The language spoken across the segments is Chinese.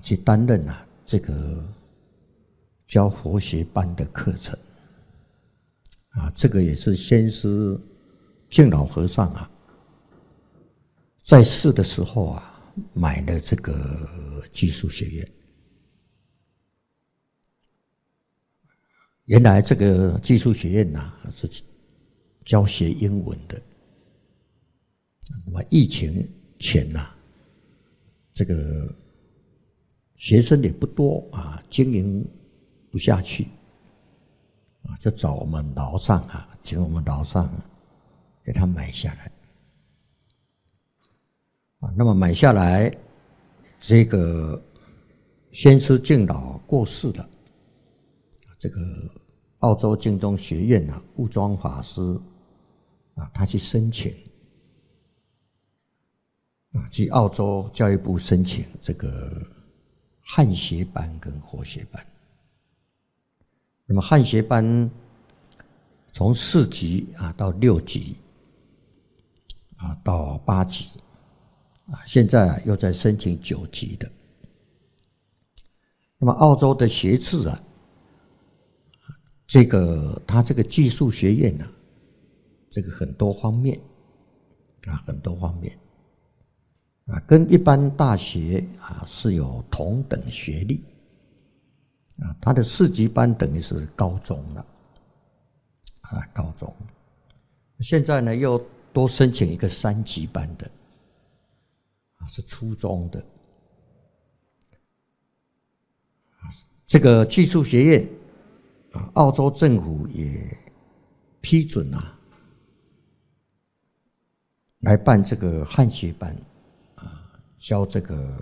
去担任这个教佛学班的课程这个也是先师净老和尚在世的时候买了这个技术学院。原来这个技术学院是教学英文的，那么疫情前这个学生也不多经营不下去就找我们楼上请我们楼上给他买下来那么买下来，这个先师净老过世了，这个澳洲净宗学院悟庄法师他去申请去澳洲教育部申请这个汉学班跟佛学班。那么汉学班从4级到6级到8级现在又在申请9级的。那么澳洲的学制他这个技术学院这个很多方面很多方面跟一般大学是有同等学历他的4级班等于是高中了高中。现在呢又多申请一个3级班的是初中的。这个技术学院澳洲政府也批准来办这个汉学班教这个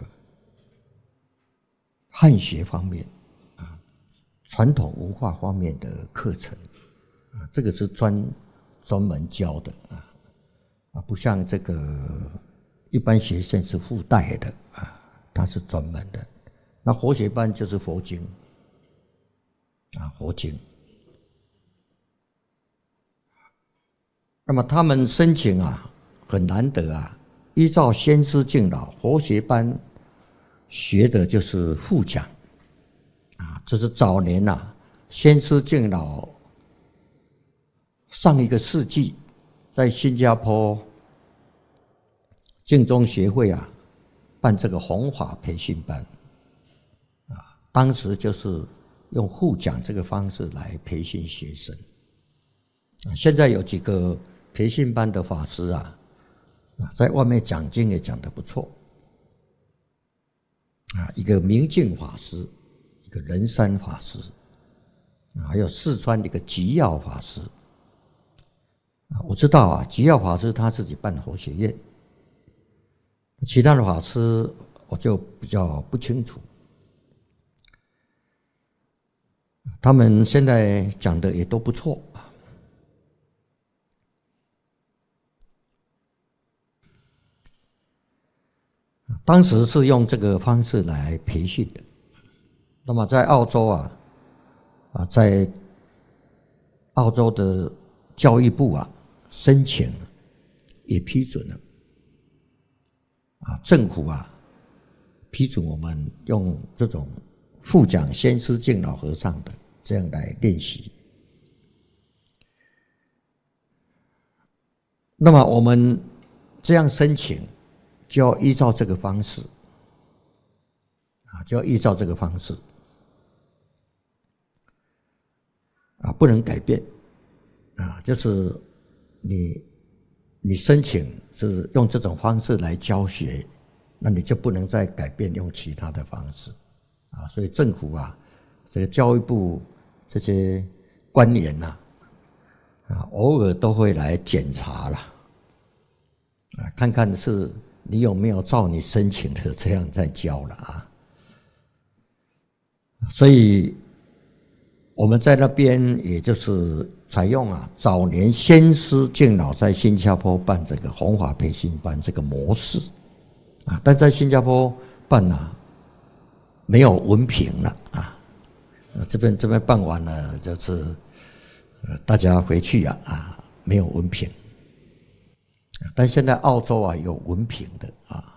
汉学方面传统文化方面的课程这个是专门教的不像这个一般学生是附带的它是专门的。那佛学班就是佛经佛经。那么他们申请很难得依照先师净老佛学班学的就是副讲这是早年先师净老上一个世纪在新加坡净宗学会办这个弘法培训班当时就是用互讲这个方式来培训学生现在有几个培训班的法师在外面讲经也讲得不错一个明镜法师，一个仁山法师还有四川一个吉耀法师我知道吉耀法师他自己办佛学院，其他的法师我就比较不清楚。他们现在讲的也都不错。当时是用这个方式来培训的。那么在澳洲在澳洲的教育部申请也批准了政府批准我们用这种副讲先师净老和尚的这样来练习。那么我们这样申请就要依照这个方式就要依照这个方式不能改变就是你申请是用这种方式来教学，那你就不能再改变用其他的方式所以政府这个教育部这些官员偶尔都会来检查啦看看是你有没有照你申请的这样在教了所以我们在那边也就是采用早年先师净老在新加坡办这个弘法培训班这个模式但在新加坡办没有文凭了这边办完了就是大家回去没有文凭，但现在澳洲有文凭的